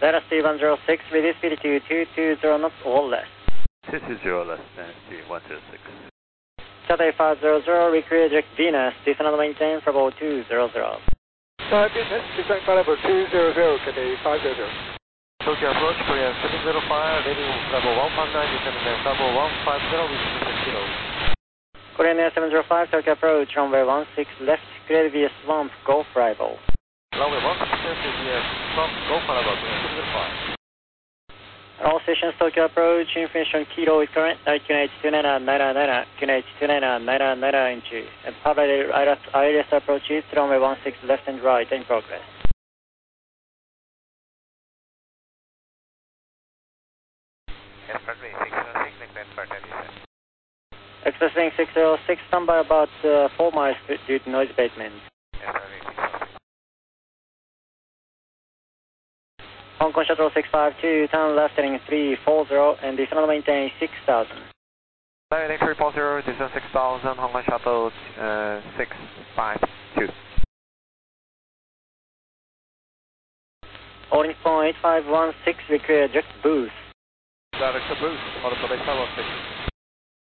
Delta C106, reduce speed to 220 knots or less. 220 less than C106. Delta A500, recreate direct Venus, descend and maintain for about 200. Venus, descend level 200, Cathay 500. Tokyo approach, Korea 705, ready level 159, descend level 150, with 0. Korean Air 705, Tokyo approach, runway 16 left, clear via swamp, Golf Rival. Runway 16 via swamp, Golf Rival, 705. All stations, Tokyo approach, information Kilo with current, QNH 2999, QNH 2999 inches. And public ILS approaches, runway 16 left and right in progress. Express wing 606, stand by about 4 miles due to noise abatement. Hong Kong Shuttle 652, turn left heading 340 and descend and maintain 6000. Heading 340, descend 6000, Hong Kong Shuttle 652. Holding point 8516, require direct boost. Direct boost, auto base 516.